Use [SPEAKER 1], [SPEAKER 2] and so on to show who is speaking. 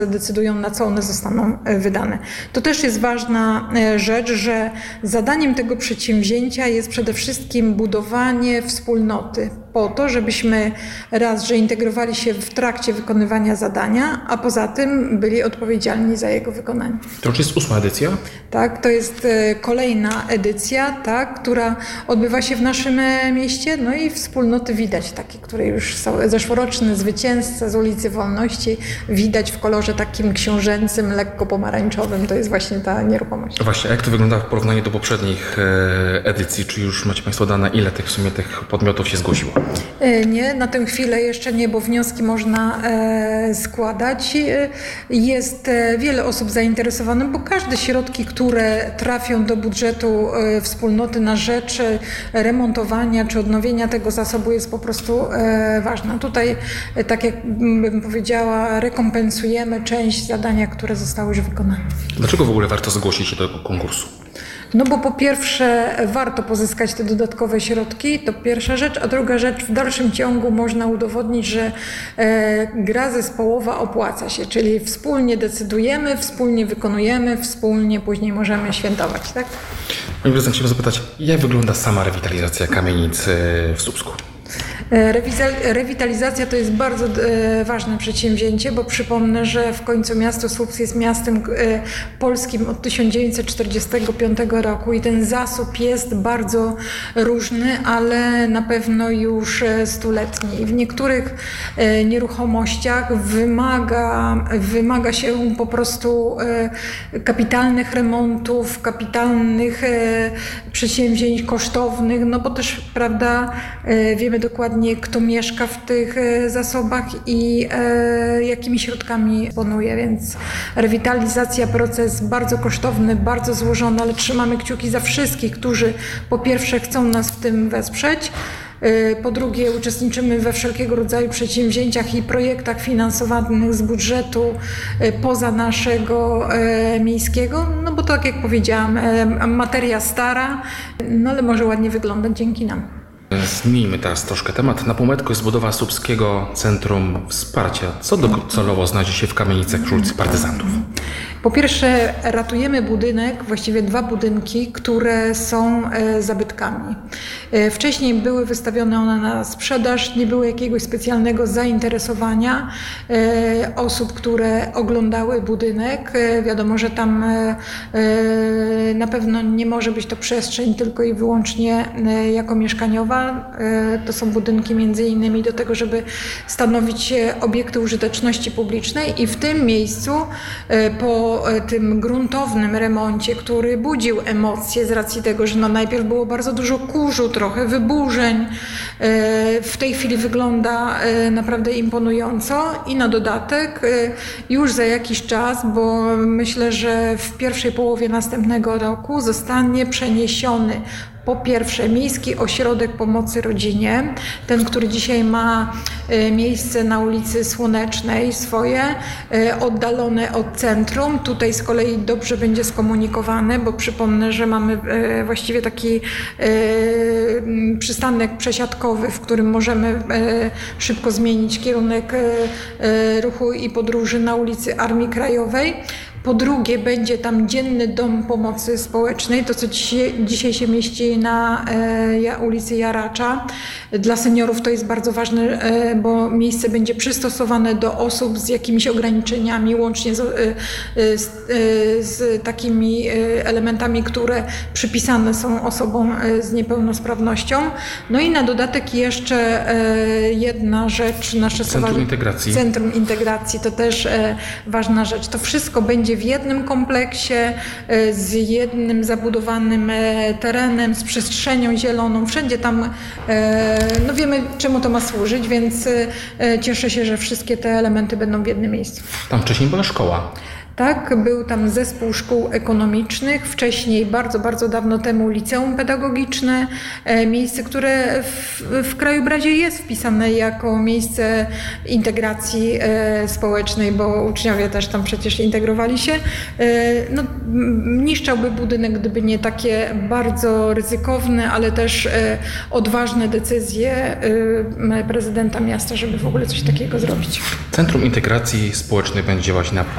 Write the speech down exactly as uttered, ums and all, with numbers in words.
[SPEAKER 1] decydują, na co one zostaną wydane. To też jest ważna rzecz, że zadaniem tego przedsięwzięcia jest przede wszystkim budowanie wspólnoty po to, żebyśmy raz, że integrowali się w trakcie wykonywania zadania, a poza tym byli odpowiedzialni za jego wykonanie.
[SPEAKER 2] To już jest ósma edycja?
[SPEAKER 1] Tak, to jest kolejna edycja, tak, która odbywa się w naszym mieście, no i wspólnoty widać takie, które już są zeszłoroczny zwycięzca z ulicy Wolności, widać w kolorze takim książęcym, lekko pomarańczowym, to jest właśnie ta nieruchomość.
[SPEAKER 2] No właśnie, a jak to wygląda w porównaniu do poprzednich edycji? Czy już macie Państwo dane, ile tych w sumie tych podmiotów się zgłosiło?
[SPEAKER 1] Nie, na tę chwilę jeszcze nie, bo wnioski można składać. Jest wiele osób zainteresowanych, bo każde środki, które trafią do budżetu wspólnoty na rzecz remontowania czy odnowienia tego zasobu jest po prostu ważna. Tutaj, tak jak bym powiedziała, rekompensujemy część zadania, które zostały już wykonane.
[SPEAKER 2] Dlaczego w ogóle warto zgłosić się do tego konkursu?
[SPEAKER 1] No bo po pierwsze warto pozyskać te dodatkowe środki, to pierwsza rzecz, a druga rzecz, w dalszym ciągu można udowodnić, że e, gra zespołowa opłaca się, czyli wspólnie decydujemy, wspólnie wykonujemy, wspólnie później możemy świętować, tak?
[SPEAKER 2] Panie prezydencie, chciałbym zapytać, jak wygląda sama rewitalizacja kamienic w Słupsku?
[SPEAKER 1] Rewitalizacja to jest bardzo ważne przedsięwzięcie, bo przypomnę, że w końcu miasto Słupsk jest miastem polskim od tysiąc dziewięćset czterdziestego piątego roku i ten zasób jest bardzo różny, ale na pewno już stuletni. W niektórych nieruchomościach wymaga, wymaga się po prostu kapitalnych remontów, kapitalnych przedsięwzięć kosztownych, no bo też, prawda, wiemy dokładnie, kto mieszka w tych zasobach i e, jakimi środkami dysponuje, więc rewitalizacja, proces bardzo kosztowny, bardzo złożony, ale trzymamy kciuki za wszystkich, którzy po pierwsze chcą nas w tym wesprzeć, po drugie uczestniczymy we wszelkiego rodzaju przedsięwzięciach i projektach finansowanych z budżetu poza naszego miejskiego, no bo tak jak powiedziałam, materia stara, no ale może ładnie wyglądać dzięki nam.
[SPEAKER 2] Zmieńmy teraz troszkę temat. Na półmetku jest budowa Słupskiego Centrum Wsparcia. Co docelowo znajdzie się w kamienicach przy ulicy Partyzantów?
[SPEAKER 1] Po pierwsze ratujemy budynek, właściwie dwa budynki, które są zabytkami. Wcześniej były wystawione one na sprzedaż, nie było jakiegoś specjalnego zainteresowania osób, które oglądały budynek. Wiadomo, że tam na pewno nie może być to przestrzeń tylko i wyłącznie jako mieszkaniowa. To są budynki między innymi do tego, żeby stanowić obiekty użyteczności publicznej i w tym miejscu po tym gruntownym remoncie, który budził emocje z racji tego, że no najpierw było bardzo dużo kurzu, trochę wyburzeń. W tej chwili wygląda naprawdę imponująco i na dodatek już za jakiś czas, bo myślę, że w pierwszej połowie następnego roku zostanie przeniesiony po pierwsze Miejski Ośrodek Pomocy Rodzinie, ten, który dzisiaj ma miejsce na ulicy Słonecznej swoje, oddalone od centrum. Tutaj z kolei dobrze będzie skomunikowane, bo przypomnę, że mamy właściwie taki przystanek przesiadkowy, w którym możemy szybko zmienić kierunek ruchu i podróży na ulicy Armii Krajowej. Po drugie, będzie tam dzienny dom pomocy społecznej, to co dzisiaj, dzisiaj się mieści na e, ulicy Jaracza. Dla seniorów to jest bardzo ważne, e, bo miejsce będzie przystosowane do osób z jakimiś ograniczeniami, łącznie z, e, z, e, z takimi elementami, które przypisane są osobom z niepełnosprawnością. No i na dodatek jeszcze e, jedna rzecz. Nasze
[SPEAKER 2] Centrum Integracji.
[SPEAKER 1] Centrum Integracji to też e, ważna rzecz. To wszystko będzie w jednym kompleksie, z jednym zabudowanym terenem, z przestrzenią zieloną. Wszędzie tam, no wiemy, czemu to ma służyć, więc cieszę się, że wszystkie te elementy będą w jednym miejscu.
[SPEAKER 2] Tam wcześniej była szkoła.
[SPEAKER 1] tak? Był tam zespół szkół ekonomicznych, wcześniej, bardzo, bardzo dawno temu liceum pedagogiczne, miejsce, które w, w krajobrazie jest wpisane jako miejsce integracji społecznej, bo uczniowie też tam przecież integrowali się. No, niszczałby budynek, gdyby nie takie bardzo ryzykowne, ale też odważne decyzje prezydenta miasta, żeby w ogóle coś takiego zrobić.
[SPEAKER 2] Centrum Integracji Społecznej będzie działać na